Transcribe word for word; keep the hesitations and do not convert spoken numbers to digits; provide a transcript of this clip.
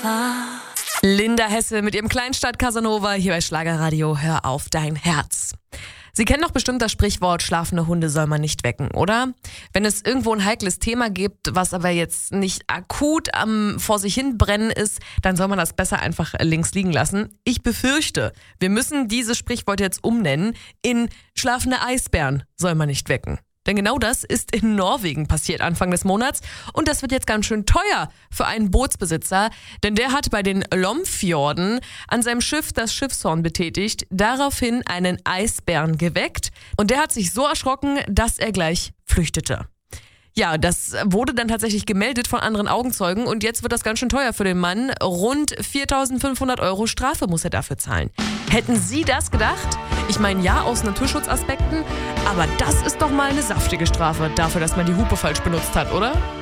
Linda Hesse mit ihrem Kleinstadt Casanova hier bei Schlagerradio. Hör auf dein Herz. Sie kennen doch bestimmt das Sprichwort, schlafende Hunde soll man nicht wecken, oder? Wenn es irgendwo ein heikles Thema gibt, was aber jetzt nicht akut am vor sich hin brennen ist, dann soll man das besser einfach links liegen lassen. Ich befürchte, wir müssen dieses Sprichwort jetzt umnennen in schlafende Eisbären soll man nicht wecken. Denn genau das ist in Norwegen passiert Anfang des Monats und das wird jetzt ganz schön teuer für einen Bootsbesitzer, denn der hat bei den Lomfjorden an seinem Schiff das Schiffshorn betätigt, daraufhin einen Eisbären geweckt und der hat sich so erschrocken, dass er gleich flüchtete. Ja, das wurde dann tatsächlich gemeldet von anderen Augenzeugen und jetzt wird das ganz schön teuer für den Mann. Rund viertausendfünfhundert Euro Strafe muss er dafür zahlen. Hätten Sie das gedacht? Ich meine, ja, aus Naturschutzaspekten, aber das ist doch mal eine saftige Strafe dafür, dass man die Hupe falsch benutzt hat, oder?